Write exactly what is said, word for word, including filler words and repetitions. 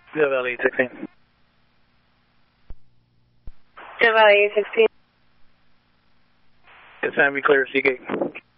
Dev Valley eight sixteen. Dev Valley eight sixteen. It's time to be clear, Seagate.